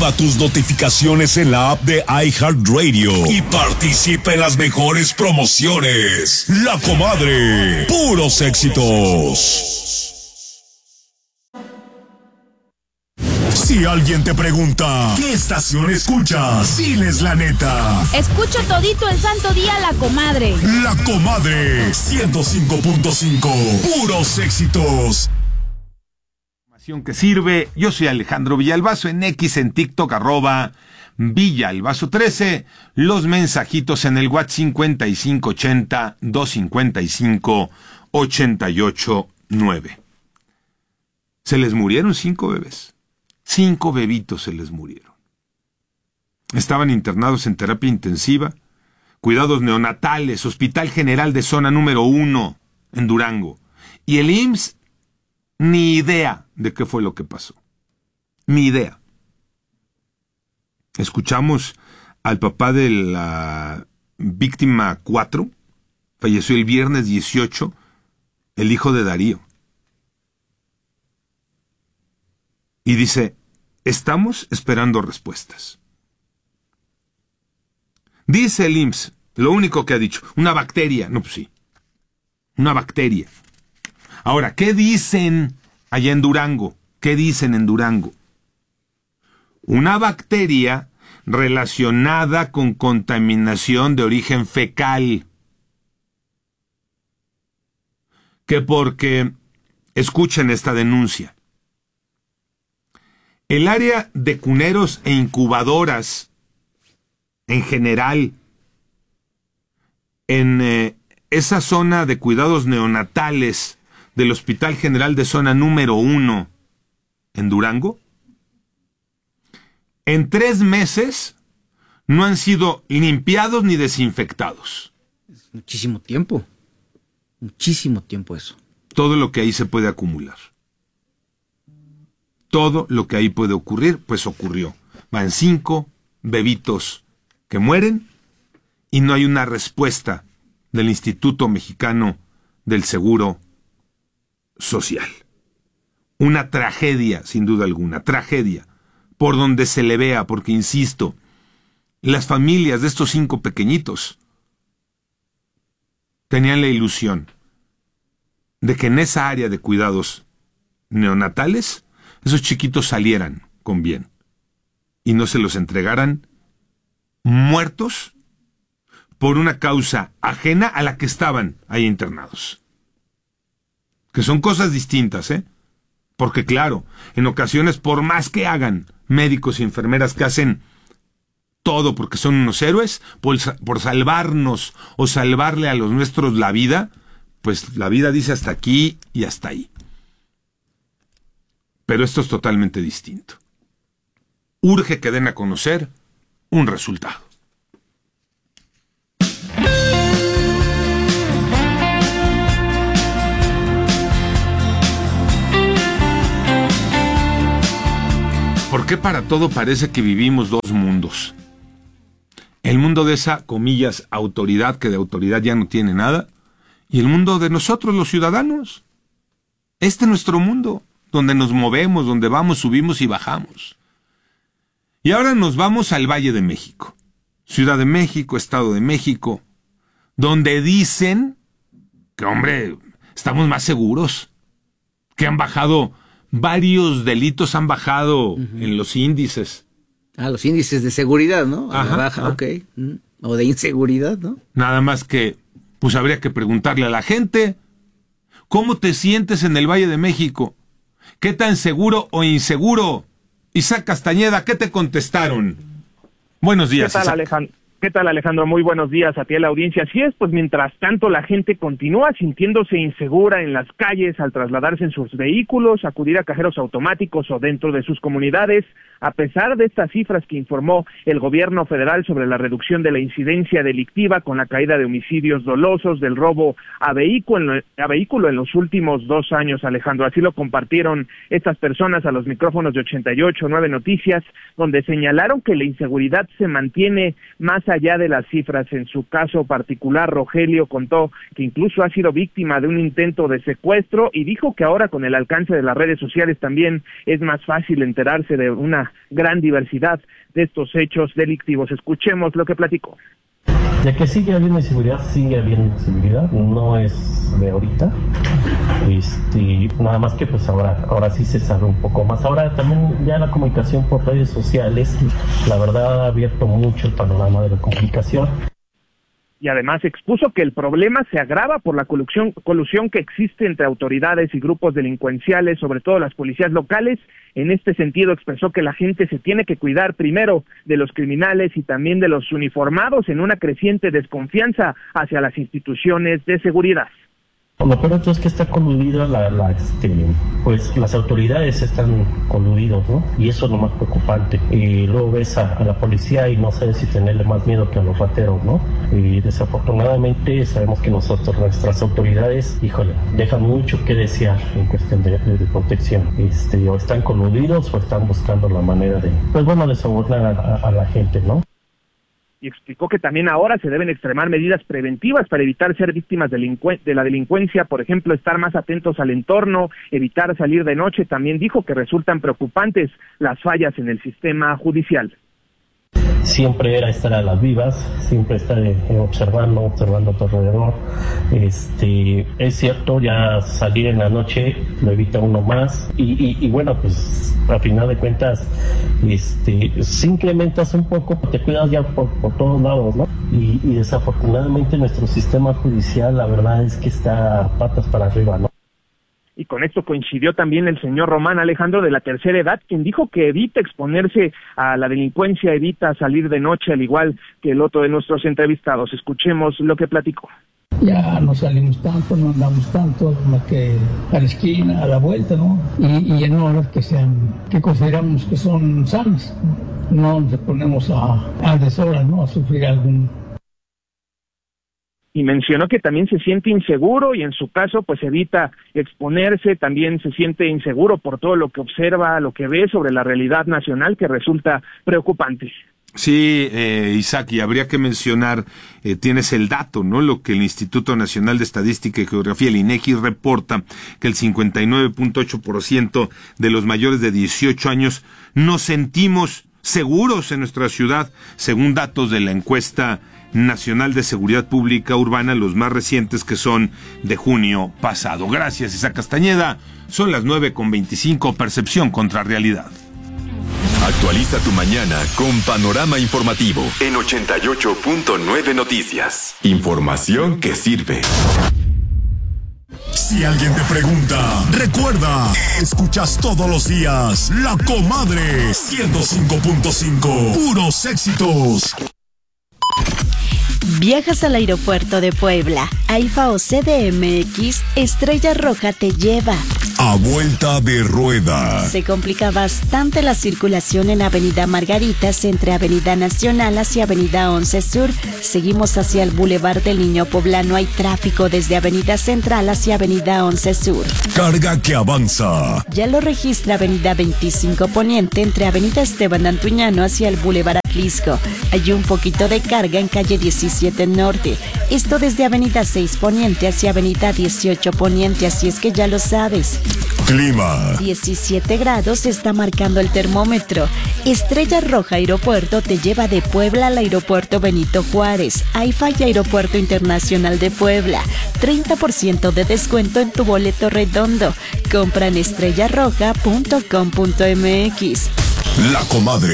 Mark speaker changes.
Speaker 1: Activa tus notificaciones en la app de iHeartRadio y participa en las mejores promociones. La Comadre, puros éxitos. Si alguien te pregunta, ¿qué estación escuchas? Diles la neta.
Speaker 2: Escucho todito el santo día La Comadre.
Speaker 1: La Comadre, 105.5, puros éxitos.
Speaker 3: Que sirve. Yo soy Alejandro Villalbazo en X, en TikTok, @Villalbazo13. Los mensajitos en el WhatsApp 5580-255-889. Se les murieron 5 bebés. 5 bebitos se les murieron. Estaban internados en terapia intensiva, cuidados neonatales, Hospital General de Zona número 1 en Durango. Y el IMSS, ni idea de qué fue lo que pasó. Ni idea. Escuchamos al papá de la víctima 4, falleció el viernes 18, el hijo de Darío. Y dice, estamos esperando respuestas. Dice el IMSS, lo único que ha dicho, una bacteria. No, pues sí, una bacteria. Ahora, ¿qué dicen allá en Durango? ¿Qué dicen en Durango? Una bacteria relacionada con contaminación de origen fecal. Que porque, escuchen esta denuncia, el área de cuneros e incubadoras, en general, en esa zona de cuidados neonatales del Hospital General de Zona número 1 en Durango, en 3 meses no han sido limpiados ni desinfectados.
Speaker 4: Es muchísimo tiempo eso.
Speaker 3: Todo lo que ahí se puede acumular. Todo lo que ahí puede ocurrir, pues ocurrió. Van 5 bebitos que mueren y no hay una respuesta del Instituto Mexicano del Seguro Social. Una tragedia, sin duda alguna, tragedia, por donde se le vea, porque insisto, las familias de estos 5 pequeñitos tenían la ilusión de que en esa área de cuidados neonatales esos chiquitos salieran con bien y no se los entregaran muertos por una causa ajena a la que estaban ahí internados. Que son cosas distintas, ¿eh? Porque claro, en ocasiones, por más que hagan médicos y enfermeras que hacen todo porque son unos héroes, por salvarnos o salvarle a los nuestros la vida, pues la vida dice hasta aquí y hasta ahí. Pero esto es totalmente distinto. Urge que den a conocer un resultado. ¿Por qué para todo parece que vivimos 2 mundos? El mundo de esa, comillas, autoridad, que de autoridad ya no tiene nada, y el mundo de nosotros, los ciudadanos. Este es nuestro mundo, donde nos movemos, donde vamos, subimos y bajamos. Y ahora nos vamos al Valle de México, Ciudad de México, Estado de México, donde dicen que, hombre, estamos más seguros, que han bajado, varios delitos han bajado en los índices.
Speaker 4: Los índices de seguridad, ¿no? A la baja, ok. O de inseguridad, ¿no?
Speaker 3: Nada más que, pues habría que preguntarle a la gente, ¿cómo te sientes en el Valle de México? ¿Qué tan seguro o inseguro? Isaac Castañeda, ¿qué te contestaron? Buenos días,
Speaker 5: ¿Qué tal, Alejandro? ¿Qué tal, Alejandro? Muy buenos días a ti, a la audiencia. Así es, pues mientras tanto la gente continúa sintiéndose insegura en las calles al trasladarse en sus vehículos, acudir a cajeros automáticos o dentro de sus comunidades, a pesar de estas cifras que informó el gobierno federal sobre la reducción de la incidencia delictiva con la caída de homicidios dolosos, del robo a vehículo en los últimos 2 años, Alejandro. Así lo compartieron estas personas a los micrófonos de 88.9 Noticias, donde señalaron que la inseguridad se mantiene más más allá de las cifras. En su caso particular, Rogelio contó que incluso ha sido víctima de un intento de secuestro y dijo que ahora con el alcance de las redes sociales también es más fácil enterarse de una gran diversidad de estos hechos delictivos. Escuchemos lo que platicó.
Speaker 6: De que sigue habiendo inseguridad, no es de ahorita, nada más que pues ahora sí se sabe un poco más. Ahora también ya la comunicación por redes sociales, la verdad ha abierto mucho el panorama de la comunicación.
Speaker 5: Y además expuso que el problema se agrava por la colusión que existe entre autoridades y grupos delincuenciales, sobre todo las policías locales. En este sentido expresó que la gente se tiene que cuidar primero de los criminales y también de los uniformados en una creciente desconfianza hacia las instituciones de seguridad.
Speaker 6: Lo peor es que está coludida pues las autoridades están coludidos, ¿no? Y eso es lo más preocupante. Y luego ves a la policía y no sabes si tenerle más miedo que a los rateros, ¿no? Y desafortunadamente sabemos que nuestras autoridades, dejan mucho que desear en cuestión de protección. O están coludidos o están buscando la manera de sobornar a la gente, ¿no?
Speaker 5: Y explicó que también ahora se deben extremar medidas preventivas para evitar ser víctimas de la delincuencia, por ejemplo, estar más atentos al entorno, evitar salir de noche. También dijo que resultan preocupantes las fallas en el sistema judicial.
Speaker 6: Siempre era estar a las vivas, siempre estar observando a tu alrededor. Es cierto, ya salir en la noche lo evita uno más y bueno, pues a final de cuentas si incrementas un poco, te cuidas ya por todos lados, ¿no? Y desafortunadamente nuestro sistema judicial, la verdad es que está patas para arriba, ¿no?
Speaker 5: Y con esto coincidió también el señor Román Alejandro, de la tercera edad, quien dijo que evita exponerse a la delincuencia, evita salir de noche, al igual que el otro de nuestros entrevistados. Escuchemos lo que platicó.
Speaker 7: Ya no salimos tanto, no andamos tanto, más que a la esquina, a la vuelta, ¿no? Y en horas que consideramos que son sanas. No nos ponemos a deshoras, ¿no? A sufrir algún...
Speaker 5: Y mencionó que también se siente inseguro y en su caso pues evita exponerse, también se siente inseguro por todo lo que observa, lo que ve sobre la realidad nacional, que resulta preocupante.
Speaker 3: Sí, Isaac, y habría que mencionar, tienes el dato, ¿no? Lo que el Instituto Nacional de Estadística y Geografía, el INEGI, reporta, que el 59.8% de los mayores de 18 años nos sentimos seguros en nuestra ciudad, según datos de la encuesta Nacional de Seguridad Pública Urbana, los más recientes, que son de junio pasado. Gracias, Isaac Castañeda. Son las 9:25, percepción contra realidad.
Speaker 1: Actualiza tu mañana con Panorama Informativo en 88.9 Noticias. Información que sirve. Si alguien te pregunta, recuerda, escuchas todos los días La Comadre 105.5. Puros éxitos.
Speaker 8: Viajas al aeropuerto de Puebla, AIFA o CDMX, Estrella Roja te lleva.
Speaker 1: A vuelta de rueda.
Speaker 8: Se complica bastante la circulación en Avenida Margaritas entre Avenida Nacional hacia Avenida 11 Sur. Seguimos hacia el Boulevard del Niño Poblano. Hay tráfico desde Avenida Central hacia Avenida 11 Sur.
Speaker 1: Carga que avanza.
Speaker 8: Ya lo registra Avenida 25 Poniente entre Avenida Esteban Antuñano hacia el Boulevard Atlisco. Hay un poquito de carga en calle 17 Norte. Esto desde Avenida 6 Poniente hacia Avenida 18 Poniente, así es que ya lo sabes.
Speaker 1: Clima.
Speaker 8: 17 grados está marcando el termómetro. Estrella Roja Aeropuerto te lleva de Puebla al Aeropuerto Benito Juárez, AIFA y Aeropuerto Internacional de Puebla. 30% de descuento en tu boleto redondo. Compra en estrellarroja.com.mx.
Speaker 1: La Comadre.